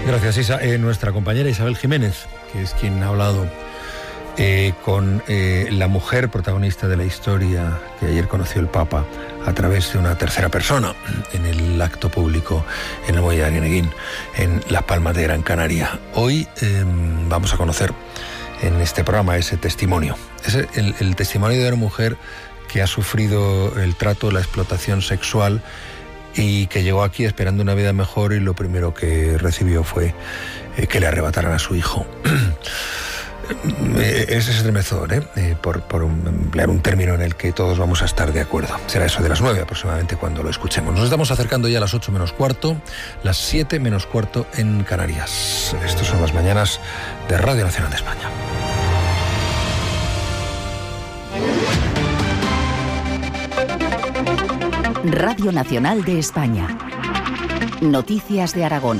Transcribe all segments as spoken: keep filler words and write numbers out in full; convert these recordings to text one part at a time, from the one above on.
Gracias, Isa. Eh, nuestra compañera Isabel Jiménez, que es quien ha hablado eh, con eh, la mujer protagonista de la historia que ayer conoció el Papa a través de una tercera persona en el acto público en el Muelle de Arguineguín, en Las Palmas de Gran Canaria. Hoy eh, vamos a conocer en este programa ese testimonio, es el, el testimonio de una mujer que ha sufrido el trato, la explotación sexual y que llegó aquí esperando una vida mejor, y lo primero que recibió fue eh, que le arrebataran a su hijo. Es estremecedor, ¿eh? Eh, por, por emplear un término en el que todos vamos a estar de acuerdo. Será eso de las nueve aproximadamente cuando lo escuchemos. Nos estamos acercando ya a las ocho menos cuarto, las siete menos cuarto en Canarias. Estas son las mañanas de Radio Nacional de España. Radio Nacional de España. Noticias de Aragón.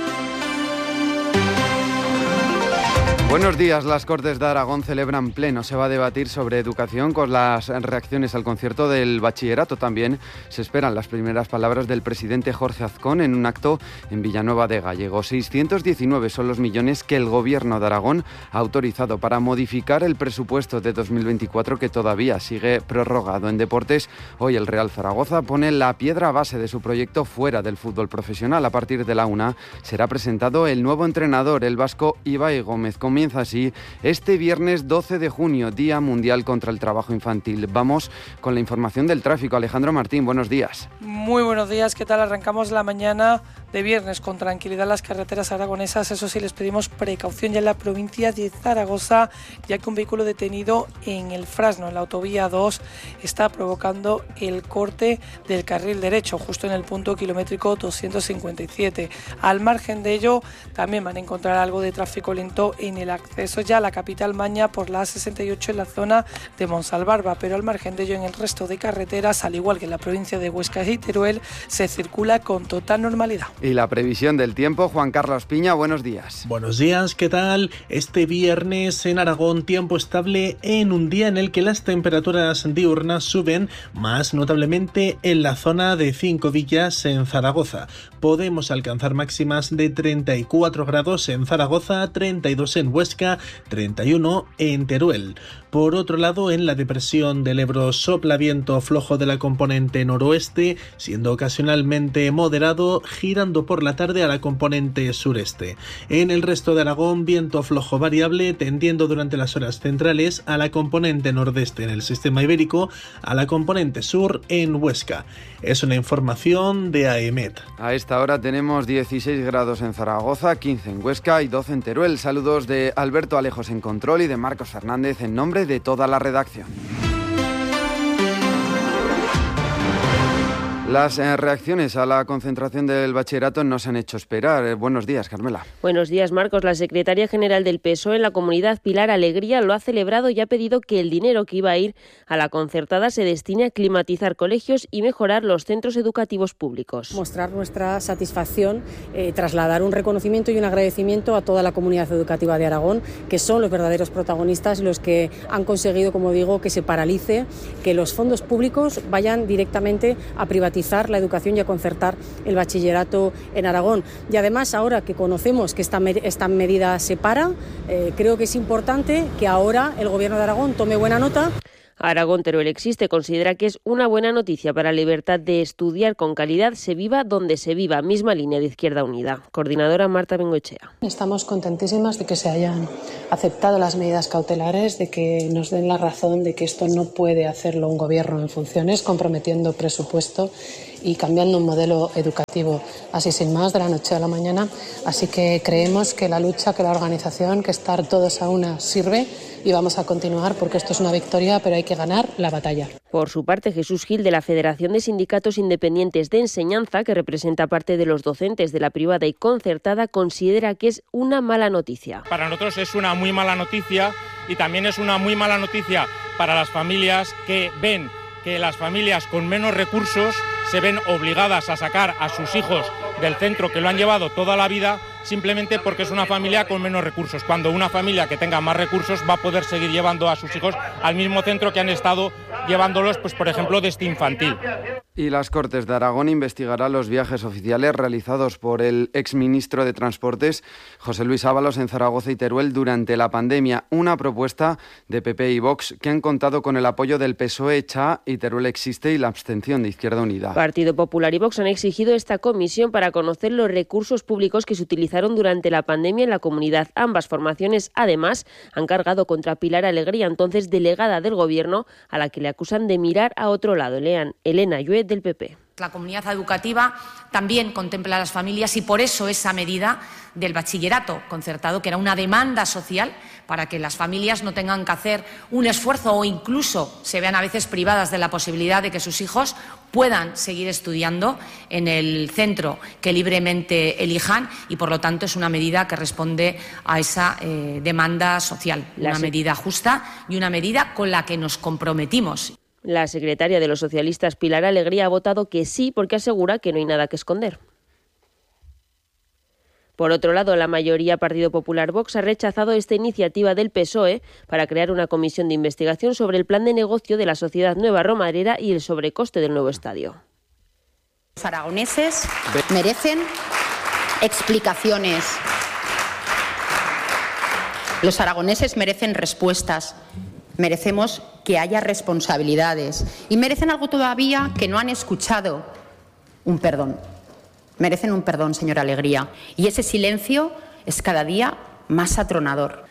Buenos días. Las Cortes de Aragón celebran pleno. Se va a debatir sobre educación con las reacciones al concierto del bachillerato. También se esperan las primeras palabras del presidente Jorge Azcón en un acto en Villanueva de Gállego. seiscientos diecinueve son los millones que el Gobierno de Aragón ha autorizado para modificar el presupuesto de dos mil veinticuatro, que todavía sigue prorrogado. En deportes, hoy el Real Zaragoza pone la piedra base de su proyecto fuera del fútbol profesional. A partir de la una será presentado el nuevo entrenador, el vasco Ibai Gómez. Comienza así este viernes doce de junio, Día Mundial contra el Trabajo Infantil. Vamos con la información del tráfico. Alejandro Martín, buenos días. Muy buenos días, ¿qué tal? Arrancamos la mañana de viernes con tranquilidad en las carreteras aragonesas. Eso sí, les pedimos precaución ya en la provincia de Zaragoza, ya que un vehículo detenido en el Frasno, en la autovía dos, está provocando el corte del carril derecho, justo en el punto kilométrico doscientos cincuenta y siete. Al margen de ello, también van a encontrar algo de tráfico lento en el acceso ya a la capital Maña por la A sesenta y ocho en la zona de Monsalvarba, pero al margen de ello en el resto de carreteras, al igual que en la provincia de Huesca y Teruel, se circula con total normalidad. Y la previsión del tiempo, Juan Carlos Piña, buenos días. Buenos días, ¿qué tal? Este viernes en Aragón, tiempo estable en un día en el que las temperaturas diurnas suben, más notablemente en la zona de Cinco Villas en Zaragoza. Podemos alcanzar máximas de treinta y cuatro grados en Zaragoza, treinta y dos en Huesca, treinta y uno en Teruel. Por otro lado, en la depresión del Ebro sopla viento flojo de la componente noroeste, siendo ocasionalmente moderado, girando por la tarde a la componente sureste. En el resto de Aragón, viento flojo variable, tendiendo durante las horas centrales a la componente nordeste en el sistema ibérico, a la componente sur en Huesca. Es una información de AEMET. A esta hora tenemos dieciséis grados en Zaragoza, quince en Huesca y doce en Teruel. Saludos de Alberto Alejos en control y de Marcos Fernández en nombre de toda la redacción. Las eh, reacciones a la concentración del bachillerato no se han hecho esperar. Eh, buenos días, Carmela. Buenos días, Marcos. La secretaria general del P S O E en la comunidad, Pilar Alegría, lo ha celebrado y ha pedido que el dinero que iba a ir a la concertada se destine a climatizar colegios y mejorar los centros educativos públicos. Mostrar nuestra satisfacción, eh, trasladar un reconocimiento y un agradecimiento a toda la comunidad educativa de Aragón, que son los verdaderos protagonistas, los que han conseguido, como digo, que se paralice, que los fondos públicos vayan directamente a privatizar la educación y a concertar el bachillerato en Aragón. Y además, ahora que conocemos que esta, esta medida se para, eh, creo que es importante que ahora el Gobierno de Aragón tome buena nota. Aragón Teruel Existe considera que es una buena noticia para la libertad de estudiar con calidad, se viva donde se viva. Misma línea de Izquierda Unida. Coordinadora Marta Bengoechea. Estamos contentísimas de que se hayan aceptado las medidas cautelares, de que nos den la razón de que esto no puede hacerlo un gobierno en funciones, comprometiendo presupuesto y cambiando un modelo educativo así sin más de la noche a la mañana. Así que creemos que la lucha, que la organización, que estar todos a una sirve y vamos a continuar porque esto es una victoria, pero hay que ganar la batalla. Por su parte, Jesús Gil, de la Federación de Sindicatos Independientes de Enseñanza, que representa parte de los docentes de la privada y concertada, considera que es una mala noticia. Para nosotros es una muy mala noticia y también es una muy mala noticia para las familias que ven que las familias con menos recursos se ven obligadas a sacar a sus hijos del centro que lo han llevado toda la vida simplemente porque es una familia con menos recursos, cuando una familia que tenga más recursos va a poder seguir llevando a sus hijos al mismo centro que han estado llevándolos, pues por ejemplo, desde infantil. Y las Cortes de Aragón investigarán los viajes oficiales realizados por el exministro de Transportes, José Luis Ábalos, en Zaragoza y Teruel durante la pandemia. Una propuesta de P P y Vox que han contado con el apoyo del P S O E, C H A y Teruel Existe y la abstención de Izquierda Unida. Partido Popular y Vox han exigido esta comisión para conocer los recursos públicos que se utilizaron durante la pandemia en la comunidad. Ambas formaciones, además, han cargado contra Pilar Alegría, entonces delegada del Gobierno, a la que le acusan de mirar a otro lado. Lean Elena Lluet, del P P. La comunidad educativa también contempla a las familias y por eso esa medida del bachillerato concertado, que era una demanda social para que las familias no tengan que hacer un esfuerzo o incluso se vean a veces privadas de la posibilidad de que sus hijos puedan seguir estudiando en el centro que libremente elijan y, por lo tanto, es una medida que responde a esa eh, demanda social, una medida justa y una medida con la que nos comprometimos. La secretaria de los socialistas, Pilar Alegría, ha votado que sí porque asegura que no hay nada que esconder. Por otro lado, la mayoría Partido Popular Vox ha rechazado esta iniciativa del P S O E para crear una comisión de investigación sobre el plan de negocio de la Sociedad Nueva Romareda y el sobrecoste del nuevo estadio. Los aragoneses merecen explicaciones. Los aragoneses merecen respuestas. Merecemos que haya responsabilidades y merecen algo todavía que no han escuchado, un perdón. Merecen un perdón, señora Alegría, y ese silencio es cada día más atronador.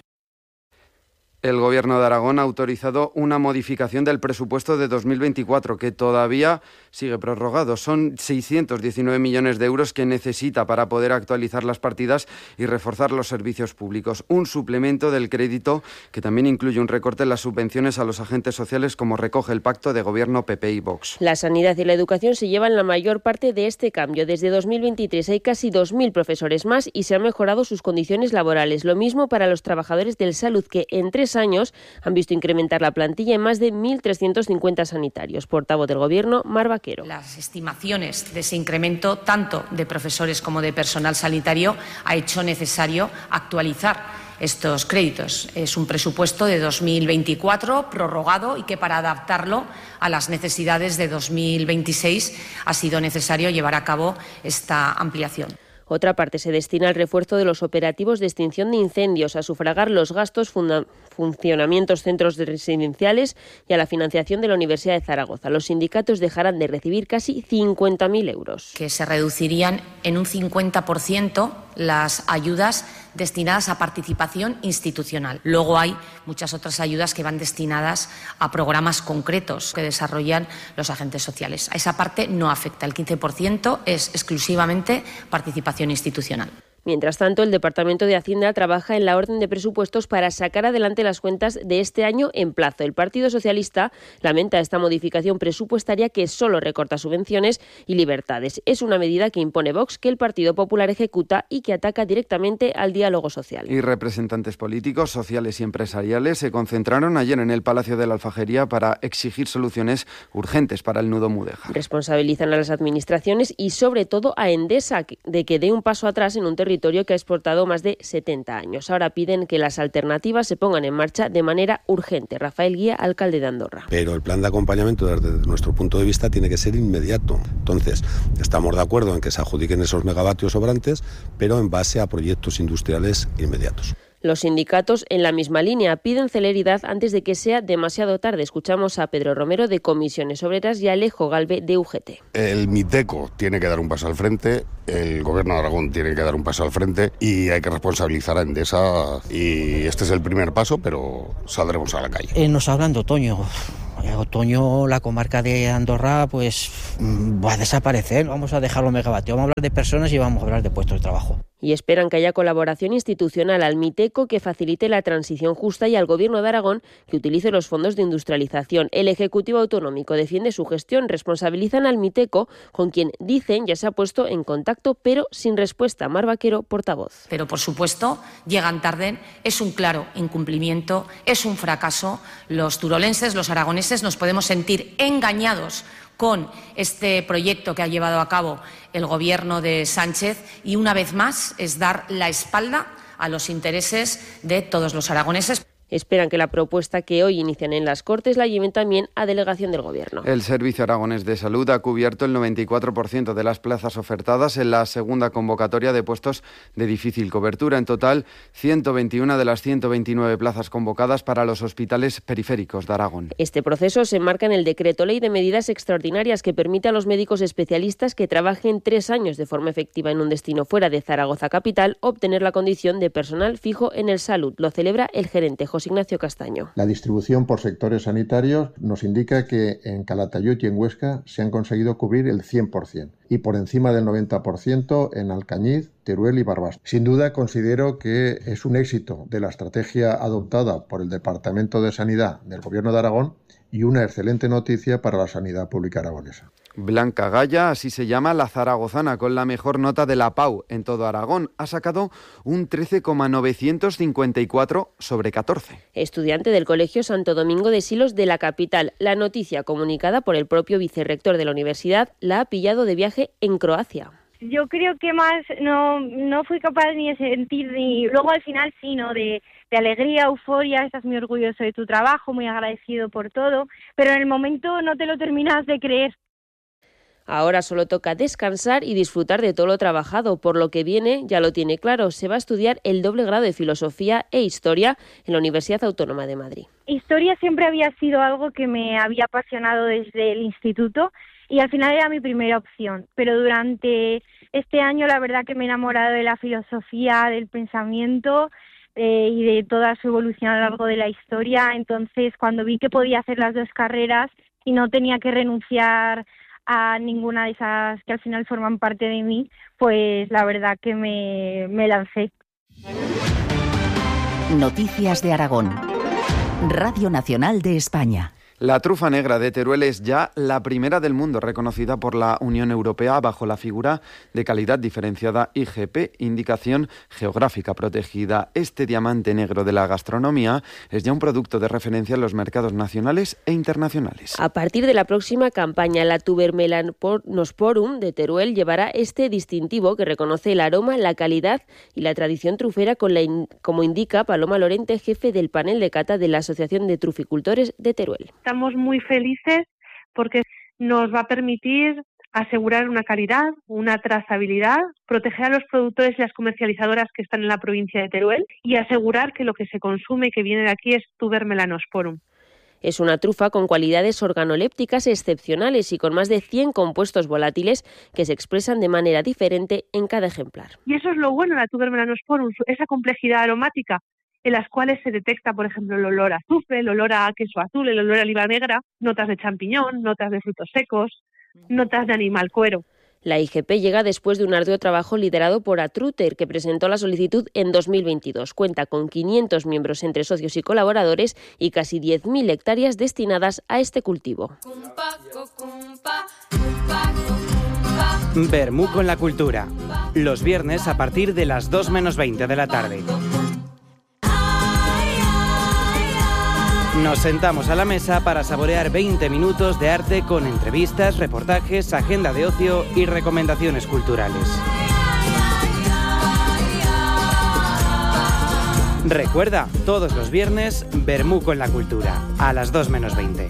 El Gobierno de Aragón ha autorizado una modificación del presupuesto de dos mil veinticuatro que todavía sigue prorrogado. Son seiscientos diecinueve millones de euros que necesita para poder actualizar las partidas y reforzar los servicios públicos. Un suplemento del crédito que también incluye un recorte en las subvenciones a los agentes sociales, como recoge el pacto de Gobierno P P y Vox. La sanidad y la educación se llevan la mayor parte de este cambio. Desde dos mil veintitrés hay casi dos mil profesores más y se han mejorado sus condiciones laborales. Lo mismo para los trabajadores del salud, que en tres años han visto incrementar la plantilla en más de mil trescientos cincuenta sanitarios. Portavoz del Gobierno, Mar Vaquero. Las estimaciones de ese incremento, tanto de profesores como de personal sanitario, ha hecho necesario actualizar estos créditos. Es un presupuesto de dos mil veinticuatro prorrogado y que para adaptarlo a las necesidades de dos mil veintiséis ha sido necesario llevar a cabo esta ampliación. Otra parte se destina al refuerzo de los operativos de extinción de incendios, a sufragar los gastos, funda- funcionamientos centros residenciales y a la financiación de la Universidad de Zaragoza. Los sindicatos dejarán de recibir casi cincuenta mil euros. Que se reducirían en un cincuenta por ciento las ayudas destinadas a participación institucional. Luego hay muchas otras ayudas que van destinadas a programas concretos que desarrollan los agentes sociales. A esa parte no afecta. El quince por ciento es exclusivamente participación institucional. Mientras tanto, el Departamento de Hacienda trabaja en la orden de presupuestos para sacar adelante las cuentas de este año en plazo. El Partido Socialista lamenta esta modificación presupuestaria que solo recorta subvenciones y libertades. Es una medida que impone Vox, que el Partido Popular ejecuta y que ataca directamente al diálogo social. Y representantes políticos, sociales y empresariales se concentraron ayer en el Palacio de la Alfajería para exigir soluciones urgentes para el nudo Mudéjar. Responsabilizan a las administraciones y sobre todo a Endesa de que dé un paso atrás en un territorio que ha exportado más de setenta años. Ahora piden que las alternativas se pongan en marcha de manera urgente. Rafael Guía, alcalde de Andorra. Pero el plan de acompañamiento desde nuestro punto de vista tiene que ser inmediato. Entonces, estamos de acuerdo en que se adjudiquen esos megavatios sobrantes, pero en base a proyectos industriales inmediatos. Los sindicatos, en la misma línea, piden celeridad antes de que sea demasiado tarde. Escuchamos a Pedro Romero, de Comisiones Obreras, y a Alejo Galve, de U G T. El MITECO tiene que dar un paso al frente, el Gobierno de Aragón tiene que dar un paso al frente y hay que responsabilizar a Endesa. Y este es el primer paso, pero saldremos a la calle. Eh, nos hablan de otoño. En otoño la comarca de Andorra pues va a desaparecer, vamos a dejar los megavatios, vamos a hablar de personas y vamos a hablar de puestos de trabajo. Y esperan que haya colaboración institucional al MITECO que facilite la transición justa y al Gobierno de Aragón que utilice los fondos de industrialización. El Ejecutivo Autonómico defiende su gestión, responsabilizan al MITECO, con quien dicen ya se ha puesto en contacto, pero sin respuesta. Mar Vaquero, portavoz. Pero por supuesto llegan tarde, es un claro incumplimiento, es un fracaso. Los turolenses, los aragoneses nos podemos sentir engañados con este proyecto que ha llevado a cabo el Gobierno de Sánchez y una vez más es dar la espalda a los intereses de todos los aragoneses. Esperan que la propuesta que hoy inician en las Cortes la lleven también a delegación del Gobierno. El Servicio Aragonés de Salud ha cubierto el noventa y cuatro por ciento de las plazas ofertadas en la segunda convocatoria de puestos de difícil cobertura. En total, ciento veintiuno de las ciento veintinueve plazas convocadas para los hospitales periféricos de Aragón. Este proceso se enmarca en el Decreto Ley de Medidas Extraordinarias que permite a los médicos especialistas que trabajen tres años de forma efectiva en un destino fuera de Zaragoza capital obtener la condición de personal fijo en el Salud. Lo celebra el gerente José Ignacio Castaño. La distribución por sectores sanitarios nos indica que en Calatayud y en Huesca se han conseguido cubrir el cien por ciento y por encima del noventa por ciento en Alcañiz, Teruel y Barbastro. Sin duda considero que es un éxito de la estrategia adoptada por el Departamento de Sanidad del Gobierno de Aragón y una excelente noticia para la sanidad pública aragonesa. Blanca Gaya, así se llama la zaragozana con la mejor nota de la P A U en todo Aragón. Ha sacado un trece coma novecientos cincuenta y cuatro sobre catorce. Estudiante del Colegio Santo Domingo de Silos de la capital. La noticia, comunicada por el propio vicerrector de la universidad, la ha pillado de viaje en Croacia. Yo creo que más no no fui capaz ni de sentir, ni luego al final sí, ¿no? De, de alegría, euforia, estás muy orgulloso de tu trabajo, muy agradecido por todo, pero en el momento no te lo terminas de creer. Ahora solo toca descansar y disfrutar de todo lo trabajado, por lo que viene, ya lo tiene claro, se va a estudiar el doble grado de Filosofía e Historia en la Universidad Autónoma de Madrid. Historia siempre había sido algo que me había apasionado desde el instituto y al final era mi primera opción, pero durante este año la verdad que me he enamorado de la filosofía, del pensamiento eh, y de toda su evolución a lo largo de la historia. Entonces, cuando vi que podía hacer las dos carreras y no tenía que renunciar a ninguna de esas que al final forman parte de mí, pues la verdad que me, me lancé. Noticias de Aragón. Radio Nacional de España. La trufa negra de Teruel es ya la primera del mundo reconocida por la Unión Europea bajo la figura de calidad diferenciada I G P, Indicación Geográfica Protegida. Este diamante negro de la gastronomía es ya un producto de referencia en los mercados nacionales e internacionales. A partir de la próxima campaña, la Tubermelanosporum de Teruel llevará este distintivo que reconoce el aroma, la calidad y la tradición trufera, con la in- como indica Paloma Lorente, jefe del panel de cata de la Asociación de Truficultores de Teruel. Estamos muy felices porque nos va a permitir asegurar una calidad, una trazabilidad, proteger a los productores y las comercializadoras que están en la provincia de Teruel y asegurar que lo que se consume y que viene de aquí es Tubermelanosporum. Es una trufa con cualidades organolépticas excepcionales y con más de cien compuestos volátiles que se expresan de manera diferente en cada ejemplar. Y eso es lo bueno de la Tubermelanosporum, esa complejidad aromática, en las cuales se detecta, por ejemplo, el olor a azufre, el olor a queso azul, el olor a oliva negra, notas de champiñón, notas de frutos secos, notas de animal cuero. La I G P llega después de un arduo trabajo liderado por Atruter, que presentó la solicitud en dos mil veintidós. Cuenta con quinientos miembros entre socios y colaboradores y casi diez mil hectáreas destinadas a este cultivo. Vermú con la cultura. Los viernes a partir de las dos menos veinte de la tarde. Nos sentamos a la mesa para saborear veinte minutos de arte con entrevistas, reportajes, agenda de ocio y recomendaciones culturales. Recuerda, todos los viernes, Vermú con la cultura, a las dos menos veinte.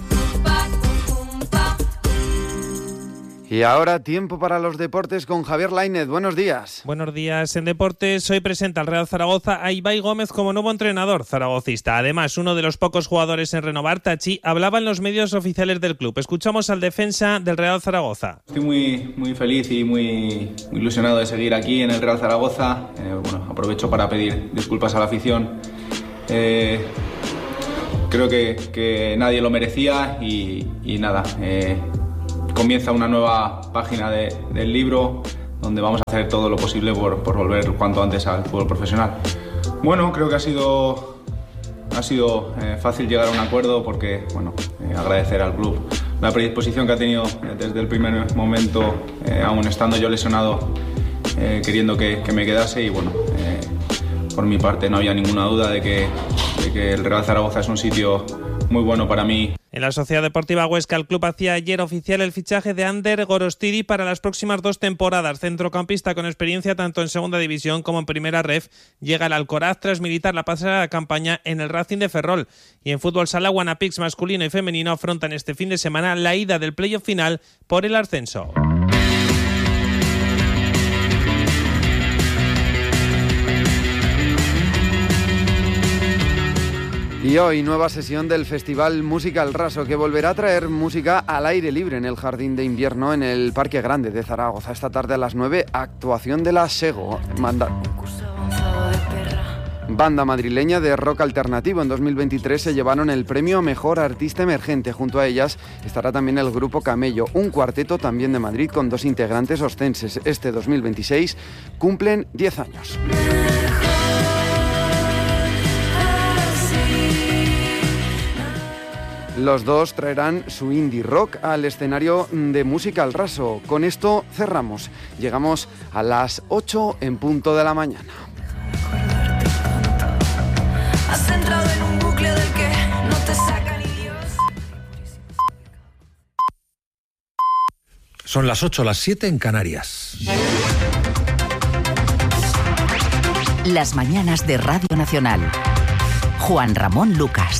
Y ahora tiempo para los deportes con Javier Lainez. Buenos días. Buenos días. En deportes, hoy presenta al Real Zaragoza a Ibai Gómez como nuevo entrenador zaragocista. Además, uno de los pocos jugadores en renovar, Tachi, hablaba en los medios oficiales del club. Escuchamos al defensa del Real Zaragoza. Estoy muy, muy feliz y muy, muy ilusionado de seguir aquí en el Real Zaragoza. Eh, bueno, aprovecho para pedir disculpas a la afición. Eh, creo que, que nadie lo merecía y, y nada... Eh, Comienza una nueva página de, del libro donde vamos a hacer todo lo posible por, por volver cuanto antes al fútbol profesional. Bueno, creo que ha sido, ha sido eh, fácil llegar a un acuerdo porque, bueno, eh, agradecer al club la predisposición que ha tenido desde el primer momento, eh, aún estando yo lesionado, eh, queriendo que, que me quedase y, bueno, eh, por mi parte no había ninguna duda de que, de que el Real Zaragoza es un sitio muy bueno para mí. En la Sociedad Deportiva Huesca, el club hacía ayer oficial el fichaje de Ander Gorostidi para las próximas dos temporadas. Centrocampista con experiencia tanto en segunda división como en primera ref, llega al Alcoraz tras militar la pasada campaña en el Racing de Ferrol. Y en fútbol sala, Guanapix masculino y femenino afrontan este fin de semana la ida del playoff final por el ascenso. Y hoy nueva sesión del Festival Música al Raso, que volverá a traer música al aire libre en el Jardín de Invierno en el Parque Grande de Zaragoza. Esta tarde a las nueve, actuación de la Sego, Manda... banda madrileña de rock alternativo. En dos mil veintitrés se llevaron el premio a Mejor Artista Emergente. Junto a ellas estará también el grupo Camello, un cuarteto también de Madrid con dos integrantes ostenses. Este dos mil veintiséis cumplen diez años. Los dos traerán su indie rock al escenario de Música al Raso. Con esto cerramos. Llegamos a las ocho en punto de la mañana. Has entrado en un bucle del que no te saca ni Dios. Son las ocho, las siete en Canarias. Las mañanas de Radio Nacional. Juan Ramón Lucas.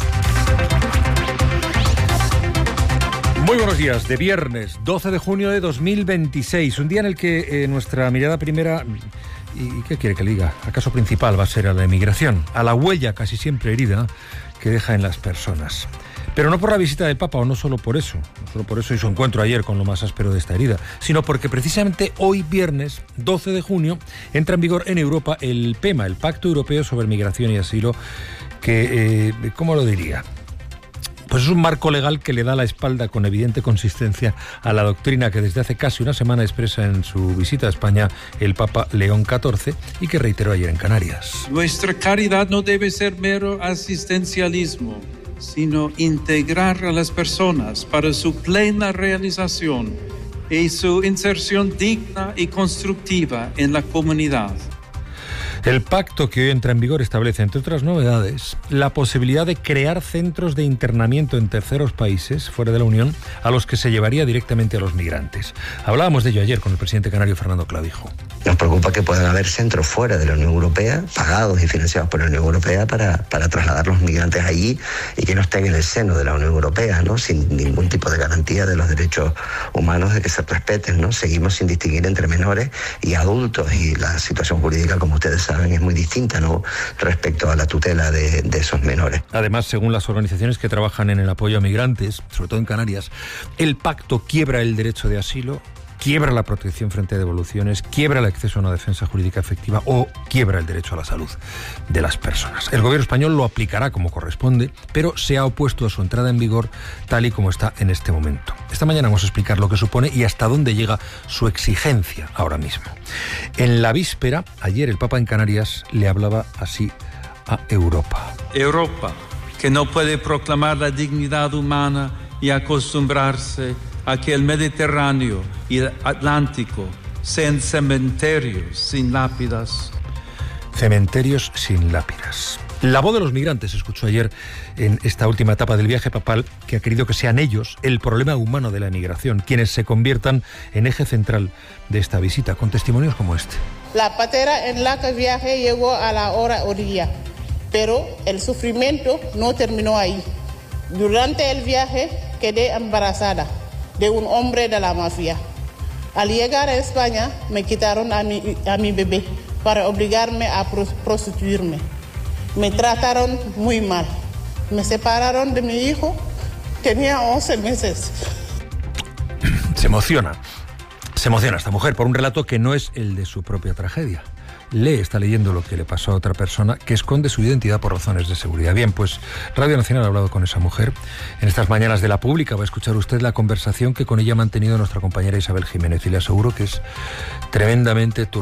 Muy buenos días, de viernes doce de junio de dos mil veintiséis, un día en el que eh, nuestra mirada primera, ¿y qué quiere que le diga? ¿Acaso principal va a ser a la emigración, a la huella casi siempre herida que deja en las personas? Pero no por la visita del Papa, o no solo por eso, no solo por eso y su encuentro ayer con lo más áspero de esta herida, sino porque precisamente hoy viernes doce de junio entra en vigor en Europa el PEMA, el Pacto Europeo sobre Migración y Asilo, que, eh, ¿cómo lo diría? Pues es un marco legal que le da la espalda con evidente consistencia a la doctrina que desde hace casi una semana expresa en su visita a España el Papa León catorce y que reiteró ayer en Canarias. Nuestra caridad no debe ser mero asistencialismo, sino integrar a las personas para su plena realización y su inserción digna y constructiva en la comunidad. El pacto que hoy entra en vigor establece, entre otras novedades, la posibilidad de crear centros de internamiento en terceros países, fuera de la Unión, a los que se llevaría directamente a los migrantes. Hablábamos de ello ayer con el presidente canario Fernando Clavijo. Nos preocupa que puedan haber centros fuera de la Unión Europea, pagados y financiados por la Unión Europea, para, para trasladar los migrantes allí y que no estén en el seno de la Unión Europea, ¿no? Sin ningún tipo de garantía de los derechos humanos de que se respeten, ¿no? Seguimos sin distinguir entre menores y adultos, y la situación jurídica, como ustedes saben, es muy distinta, ¿no?, respecto a la tutela de, de esos menores. Además, según las organizaciones que trabajan en el apoyo a migrantes, sobre todo en Canarias, el pacto quiebra el derecho de asilo, quiebra la protección frente a devoluciones, quiebra el acceso a una defensa jurídica efectiva o quiebra el derecho a la salud de las personas. El gobierno español lo aplicará como corresponde, pero se ha opuesto a su entrada en vigor tal y como está en este momento. Esta mañana vamos a explicar lo que supone y hasta dónde llega su exigencia ahora mismo. En la víspera, ayer el Papa en Canarias le hablaba así a Europa. Europa, que no puede proclamar la dignidad humana y acostumbrarse a que el Mediterráneo y el Atlántico sean cementerios sin lápidas. Cementerios sin lápidas. La voz de los migrantes se escuchó ayer en esta última etapa del viaje papal, que ha querido que sean ellos el problema humano de la emigración, quienes se conviertan en eje central de esta visita, con testimonios como este. La patera en la que viajé llegó a la hora orilla, pero el sufrimiento no terminó ahí. Durante el viaje quedé embarazada de un hombre de la mafia. Al llegar a España me quitaron a mi, a mi bebé para obligarme a prostituirme. Me trataron muy mal. Me separaron de mi hijo. Tenía once meses. Se emociona. Se emociona esta mujer por un relato que no es el de su propia tragedia. Lee, está leyendo lo que le pasó a otra persona que esconde su identidad por razones de seguridad. Bien, pues Radio Nacional ha hablado con esa mujer. En estas mañanas de la pública va a escuchar usted la conversación que con ella ha mantenido nuestra compañera Isabel Jiménez, y le aseguro que es tremendamente turbadora.